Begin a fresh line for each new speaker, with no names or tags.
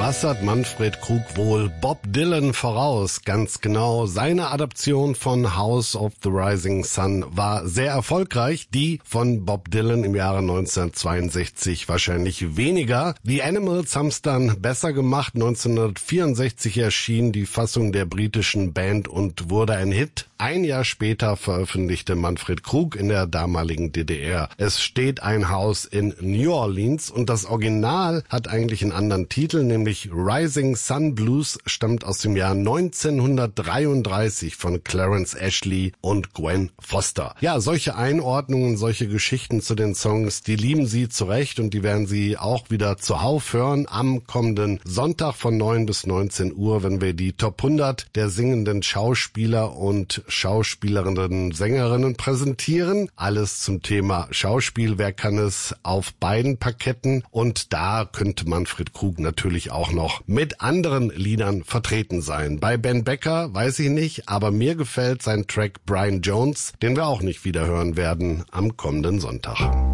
Was hat Manfred Krug wohl Bob Dylan voraus? Ganz genau, seine Adaption von House of the Rising Sun war sehr erfolgreich, die von Bob Dylan im Jahre 1962 wahrscheinlich weniger. Die Animals haben es dann besser gemacht. 1964 erschien die Fassung der britischen Band und wurde ein Hit. Ein Jahr später veröffentlichte Manfred Krug in der damaligen DDR Es steht ein Haus in New Orleans und das Original hat eigentlich einen anderen Titel, nämlich Rising Sun Blues, stammt aus dem Jahr 1933 von Clarence Ashley und Gwen Foster. Ja, solche Einordnungen, solche Geschichten zu den Songs, die lieben Sie zu Recht und die werden Sie auch wieder zuhauf hören am kommenden Sonntag von 9 bis 19 Uhr, wenn wir die Top 100 der singenden Schauspieler und Schauspielerinnen, Sängerinnen präsentieren. Alles zum Thema Schauspiel, wer kann es auf beiden Parketten, und da könnte Manfred Krug natürlich auch noch mit anderen Liedern vertreten sein. Bei Ben Becker weiß ich nicht, aber mir gefällt sein Track Brian Jones, den wir auch nicht wieder hören werden am kommenden Sonntag.